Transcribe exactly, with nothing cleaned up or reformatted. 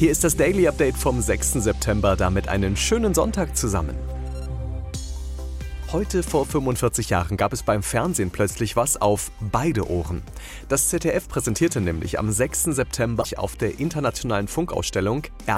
Hier ist das Daily Update vom sechsten September, damit einen schönen Sonntag zusammen. Heute vor fünfundvierzig Jahren gab es beim Fernsehen plötzlich was auf beide Ohren. Das Z D F präsentierte nämlich am sechsten September auf der internationalen Funkausstellung